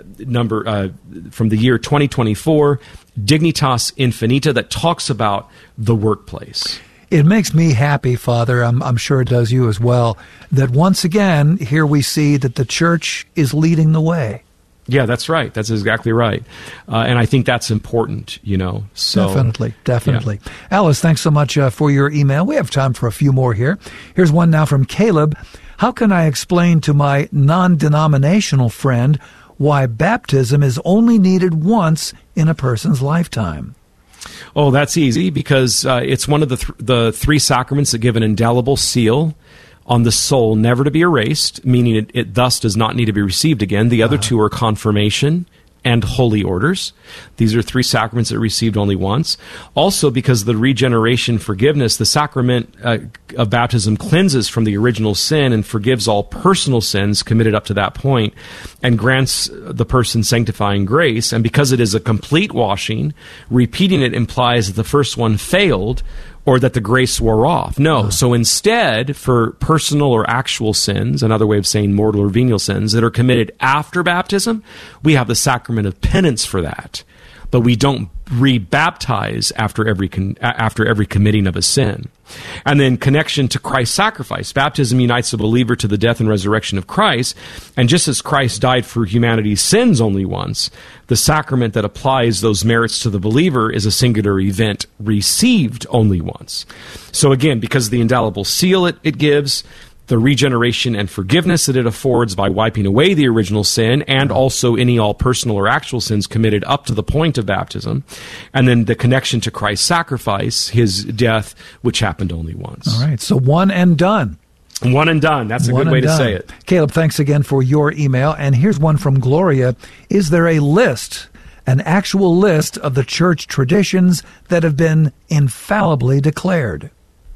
A: the year 2024, Dignitas Infinita, that talks about the workplace.
B: It makes me happy, Father, I'm sure it does you as well, that once again, here we see that the church is leading the way.
A: Yeah, that's right. That's exactly right. And I think that's important, So,
B: Definitely.
A: Yeah.
B: Alice, thanks so much for your email. We have time for a few more here. Here's one now from Caleb. How can I explain to my non-denominational friend why baptism is only needed once in a person's lifetime?
A: Oh, that's easy, because it's one of the three sacraments that give an indelible seal on the soul, never to be erased, meaning it thus does not need to be received again. The other two are confirmation and holy orders. These are three sacraments that are received only once. Also, because of the regeneration forgiveness, the sacrament of baptism cleanses from the original sin and forgives all personal sins committed up to that point and grants the person sanctifying grace. And because it is a complete washing, repeating it implies that the first one failed or that the grace wore off. No. So instead, for personal or actual sins, another way of saying mortal or venial sins, that are committed after baptism, we have the sacrament of penance for that. But we don't re-baptize after every committing of a sin. And then connection to Christ's sacrifice. Baptism unites the believer to the death and resurrection of Christ. And just as Christ died for humanity's sins only once, the sacrament that applies those merits to the believer is a singular event received only once. So again, because of the indelible seal it gives, the regeneration and forgiveness that it affords by wiping away the original sin, and also any all personal or actual sins committed up to the point of baptism, and then the connection to Christ's sacrifice, his death, which happened only once.
B: All right, so one and done.
A: One and done. That's a good way to say it.
B: Caleb, thanks again for your email. And here's one from Gloria. Is there a list, an actual list of the church traditions that have been infallibly declared?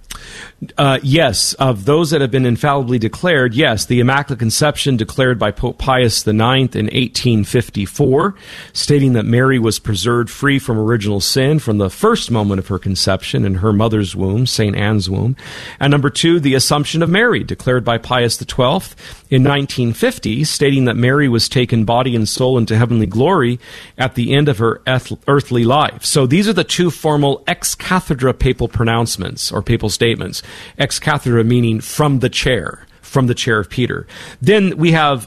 A: Yes, of those that have been infallibly declared, yes, the Immaculate Conception declared by Pope Pius IX in 1854, stating that Mary was preserved free from original sin from the first moment of her conception in her mother's womb, St. Anne's womb. And number two, the Assumption of Mary, declared by Pius XII in 1950, stating that Mary was taken body and soul into heavenly glory at the end of her earthly life. So these are the two formal ex cathedra papal pronouncements, or papal statements. Ex cathedra meaning from the chair of Peter. Then we have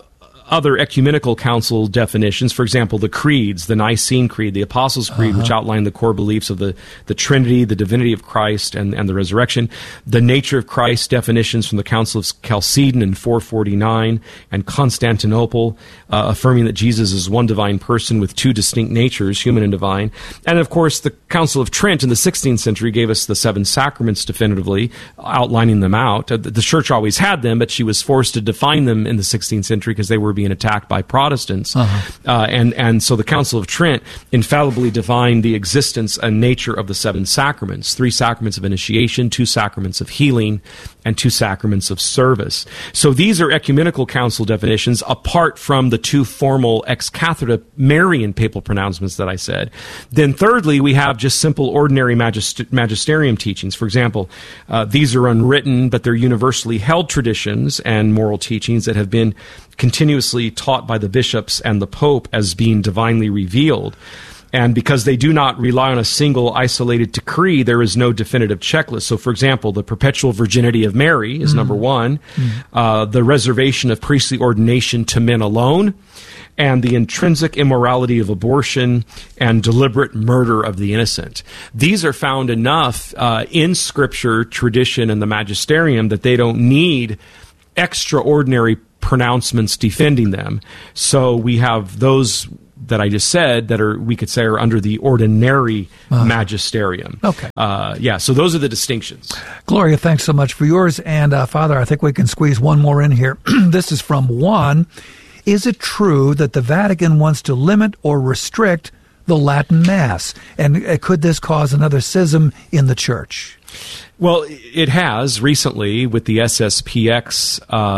A: other ecumenical council definitions. For example, the creeds, the Nicene Creed, the Apostles' Creed, which outline the core beliefs of the Trinity, the divinity of Christ, and the resurrection. The nature of Christ definitions from the Council of Chalcedon in 449 and Constantinople, affirming that Jesus is one divine person with two distinct natures, human and divine. And of course, the Council of Trent in the 16th century gave us the seven sacraments definitively, outlining them out. The church always had them, but she was forced to define them in the 16th century because they were being attacked by Protestants. And so the Council of Trent infallibly defined the existence and nature of the seven sacraments: 3 sacraments of initiation, 2 sacraments of healing, and 2 sacraments of service. So these are ecumenical council definitions apart from the 2 formal ex cathedra Marian papal pronouncements that I said. Then thirdly, we have just simple ordinary magisterium teachings. For example, these are unwritten, but they're universally held traditions and moral teachings that have been continuously taught by the bishops and the Pope as being divinely revealed. And because they do not rely on a single isolated decree, there is no definitive checklist. So, for example, the perpetual virginity of Mary is number 1, the reservation of priestly ordination to men alone, and the intrinsic immorality of abortion and deliberate murder of the innocent. These are found enough in Scripture, tradition, and the magisterium that they don't need extraordinary pronouncements defending them. So we have those that I just said that are, we could say, are under the ordinary magisterium.
B: Okay.
A: So those are the distinctions.
B: Gloria, thanks so much for yours. And Father, I think we can squeeze one more in here. This is from Juan. Is it true that the Vatican wants to limit or restrict the Latin Mass? And could this cause another schism in the Church?
A: Well, it has recently with the SSPX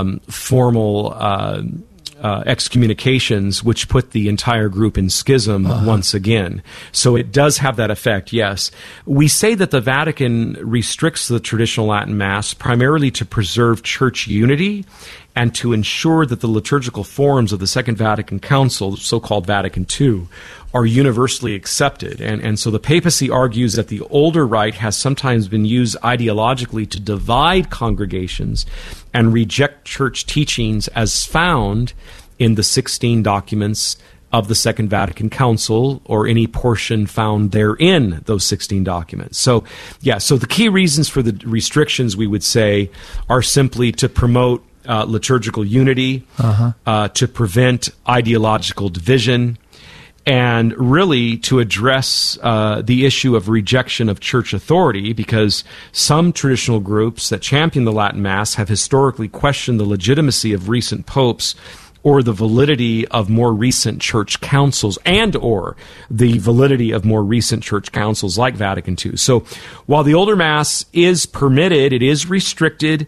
A: formal excommunications, which put the entire group in schism once again. So it does have that effect, yes. We say that the Vatican restricts the traditional Latin Mass primarily to preserve church unity and to ensure that the liturgical forms of the Second Vatican Council, so-called Vatican II, are universally accepted. And so the papacy argues that the older rite has sometimes been used ideologically to divide congregations and reject church teachings as found in the 16 documents of the Second Vatican Council or any portion found therein, those 16 documents. So the key reasons for the restrictions, we would say, are simply to promote liturgical unity, to prevent ideological division, and really to address the issue of rejection of church authority, because some traditional groups that champion the Latin Mass have historically questioned the legitimacy of recent popes or the validity of more recent church councils and or the validity of more recent church councils like Vatican II. So while the older Mass is permitted, it is restricted.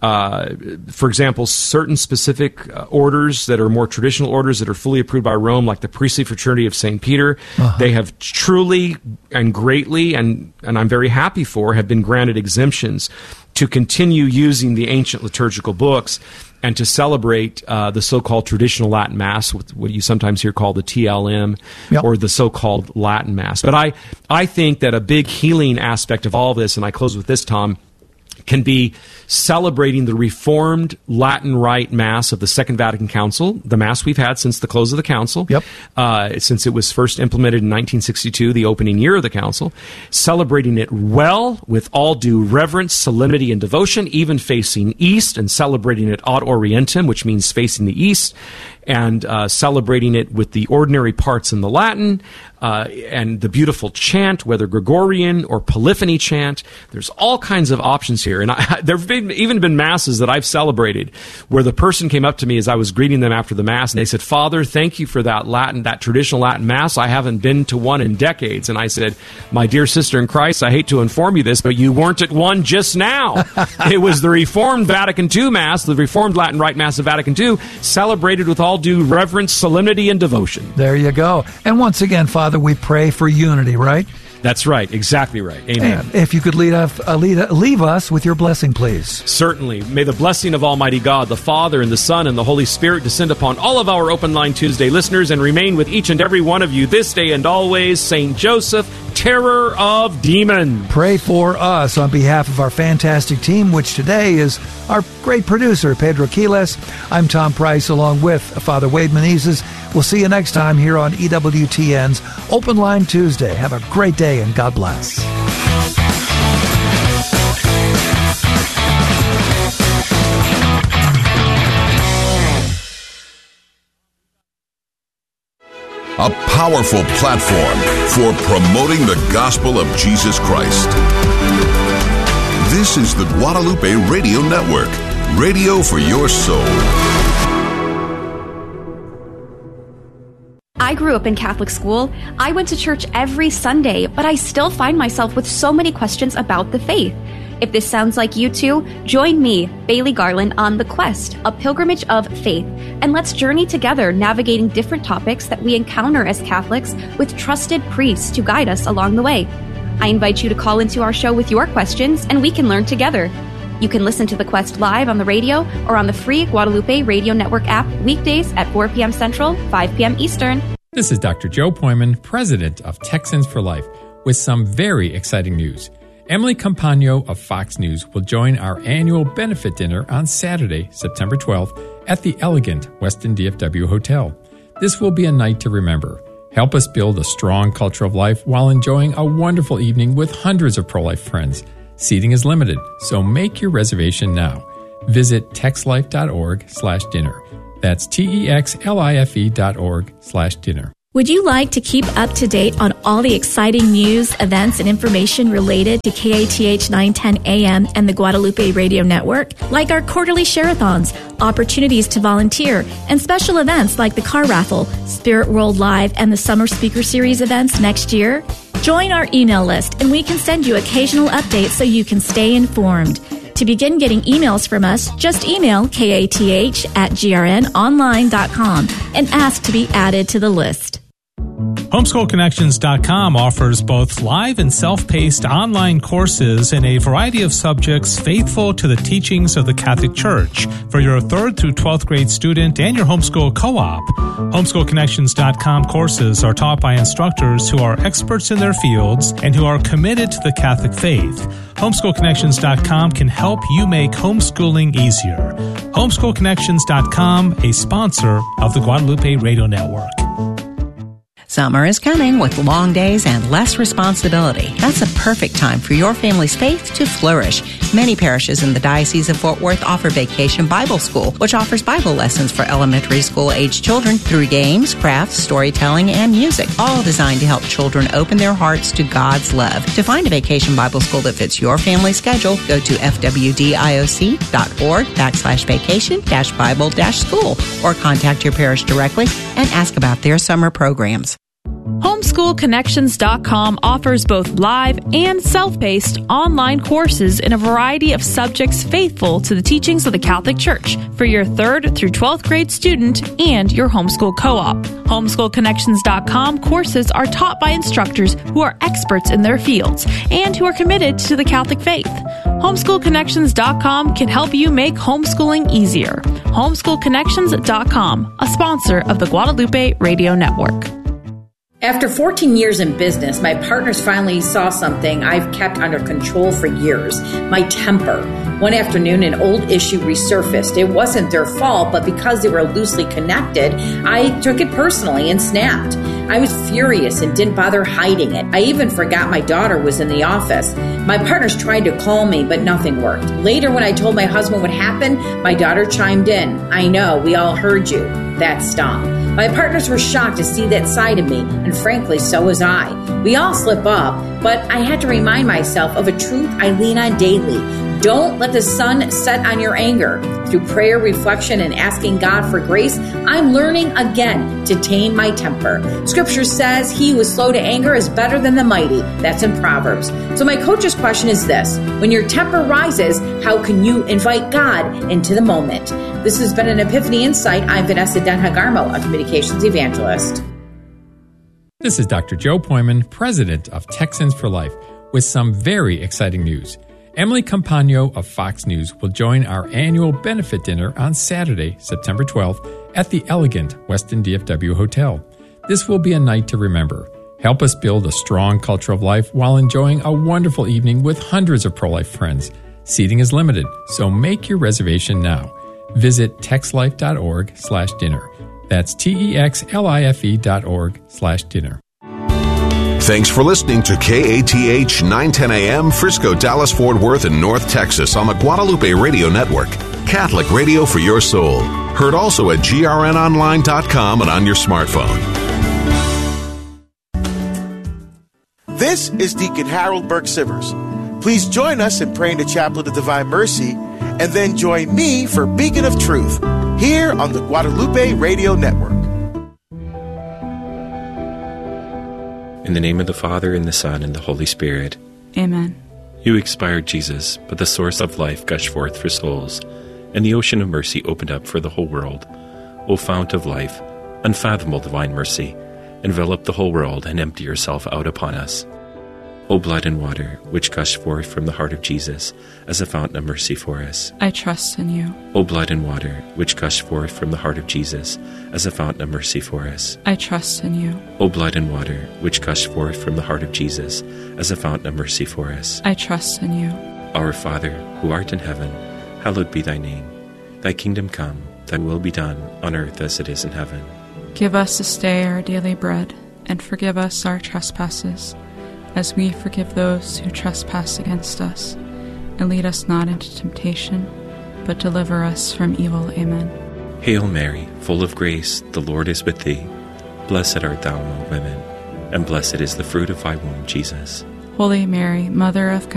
A: For example, certain specific orders that are more traditional orders that are fully approved by Rome, like the Priestly Fraternity of St. Peter, they have truly and greatly, and I'm very happy for, have been granted exemptions to continue using the ancient liturgical books and to celebrate the so-called traditional Latin Mass, with what you sometimes hear called the TLM, or the so-called Latin Mass. But I think that a big healing aspect of all this, and I close with this, Tom, can be celebrating the Reformed Latin Rite Mass of the Second Vatican Council, the Mass we've had since the close of the Council, since it was first implemented in 1962, the opening year of the Council, celebrating it well with all due reverence, solemnity, and devotion, even facing east, and celebrating it ad orientem, which means facing the east, and celebrating it with the ordinary parts in the Latin, and the beautiful chant, whether Gregorian or polyphony chant. There's all kinds of options here. And there have even been Masses that I've celebrated where the person came up to me as I was greeting them after the Mass, and they said, "Father, thank you for that traditional Latin Mass. I haven't been to one in decades." And I said, "My dear sister in Christ, I hate to inform you this, but you weren't at one just now." It was the Reformed Vatican II Mass, the Reformed Latin Rite Mass of Vatican II, celebrated with all due reverence, solemnity, and devotion.
B: There you go. And once again, Father, we pray for unity, right?
A: That's right. Exactly right. Amen.
B: And if you could leave us with your blessing, please.
A: Certainly. May the blessing of Almighty God, the Father, and the Son, and the Holy Spirit descend upon all of our Open Line Tuesday listeners and remain with each and every one of you this day and always. St. Joseph, terror of demons.
B: Pray for us on behalf of our fantastic team, which today is our great producer, Pedro Quiles. I'm Tom Price, along with Father Wade Menezes. We'll see you next time here on EWTN's Open Line Tuesday. Have a great day, and God bless.
K: A powerful platform for promoting the gospel of Jesus Christ. This is the Guadalupe Radio Network, radio for your soul.
L: I grew up in Catholic school. I went to church every Sunday, but I still find myself with so many questions about the faith. If this sounds like you too, join me, Bailey Garland, on The Quest, a pilgrimage of faith, and let's journey together navigating different topics that we encounter as Catholics with trusted priests to guide us along the way. I invite you to call into our show with your questions, and we can learn together. You can listen to The Quest live on the radio or on the free Guadalupe Radio Network app weekdays at 4 p.m. Central, 5 p.m. Eastern.
M: This is Dr. Joe Poyman, president of Texans for Life, with some very exciting news. Emily Campagno of Fox News will join our annual benefit dinner on Saturday, September 12th at the elegant Westin DFW Hotel. This will be a night to remember. Help us build a strong culture of life while enjoying a wonderful evening with hundreds of pro-life friends. Seating is limited, so make your reservation now. Visit texlife.org/dinner. That's TEXLIFE.org/dinner.
N: Would you like to keep up to date on all the exciting news, events, and information related to KATH 910 AM and the Guadalupe Radio Network? Like our quarterly share-a-thons, opportunities to volunteer, and special events like the car raffle, Spirit World Live, and the Summer Speaker Series events next year? Join our email list and we can send you occasional updates so you can stay informed. To begin getting emails from us, just email kath@grnonline.com and ask to be added to the list.
O: HomeschoolConnections.com offers both live and self-paced online courses in a variety of subjects faithful to the teachings of the Catholic Church for your 3rd through 12th grade student and your homeschool co-op. HomeschoolConnections.com courses are taught by instructors who are experts in their fields and who are committed to the Catholic faith. HomeschoolConnections.com can help you make homeschooling easier. HomeschoolConnections.com, a sponsor of the Guadalupe Radio Network.
H: Summer is coming with long days and less responsibility. That's a perfect time for your family's faith to flourish. Many parishes in the Diocese of Fort Worth offer Vacation Bible School, which offers Bible lessons for elementary school-age children through games, crafts, storytelling, and music, all designed to help children open their hearts to God's love. To find a Vacation Bible School that fits your family schedule, go to fwdioc.org/vacation-bible-school or contact your parish directly and ask about their summer programs.
E: HomeschoolConnections.com offers both live and self-paced online courses in a variety of subjects faithful to the teachings of the Catholic Church for your 3rd through 12th grade student and your homeschool co-op. HomeschoolConnections.com courses are taught by instructors who are experts in their fields and who are committed to the Catholic faith. HomeschoolConnections.com can help you make homeschooling easier. HomeschoolConnections.com, a sponsor of the Guadalupe Radio Network.
P: After 14 years in business, my partners finally saw something I've kept under control for years, my temper. One afternoon, an old issue resurfaced. It wasn't their fault, but because they were loosely connected, I took it personally and snapped. I was furious and didn't bother hiding it. I even forgot my daughter was in the office. My partners tried to call me, but nothing worked. Later, when I told my husband what happened, my daughter chimed in. "I know, we all heard you." That stung. My partners were shocked to see that side of me, and frankly, so was I. We all slip up, but I had to remind myself of a truth I lean on daily. Don't let the sun set on your anger. Through prayer, reflection, and asking God for grace, I'm learning again to tame my temper. Scripture says he who is slow to anger is better than the mighty. That's in Proverbs. So my coach's question is this: when your temper rises, how can you invite God into the moment? This has been an Epiphany Insight. I'm Vanessa Denha-Garmo, a communications evangelist.
M: This is Dr. Joe Poyman, president of Texans for Life, with some very exciting news. Emily Campagno of Fox News will join our annual benefit dinner on Saturday, September 12th at the elegant Westin DFW Hotel. This will be a night to remember. Help us build a strong culture of life while enjoying a wonderful evening with hundreds of pro-life friends. Seating is limited, so make your reservation now. Visit texlife.org/dinner. That's TEXLIFE.org/dinner.
K: Thanks for listening to KATH 910 AM, Frisco, Dallas, Fort Worth, and North Texas on the Guadalupe Radio Network. Catholic radio for your soul. Heard also at grnonline.com and on your smartphone.
Q: This is Deacon Harold Burke-Sivers. Please join us in praying the Chaplet of Divine Mercy, and then join me for Beacon of Truth here on the Guadalupe Radio Network.
R: In the name of the Father, and the Son, and the Holy Spirit.
E: Amen.
R: You expired, Jesus, but the source of life gushed forth for souls, and the ocean of mercy opened up for the whole world. O fount of life, unfathomable divine mercy, envelop the whole world and empty yourself out upon us. O blood and water, which gushed forth from the heart of Jesus as a fountain of mercy for us.
E: I trust in you.
R: O blood and water, which gushed forth from the heart of Jesus as a fountain of mercy for us.
E: I trust in you.
R: O blood and water, which gushed forth from the heart of Jesus as a fountain of mercy for us.
E: I trust in you.
R: Our Father, who art in heaven, hallowed be thy name. Thy kingdom come, thy will be done, on earth as it is in heaven.
E: Give us this day our daily bread, and forgive us our trespasses, as we forgive those who trespass against us. And lead us not into temptation, but deliver us from evil. Amen.
R: Hail Mary, full of grace, the Lord is with thee. Blessed art thou among women, and blessed is the fruit of thy womb, Jesus.
E: Holy Mary, Mother of God,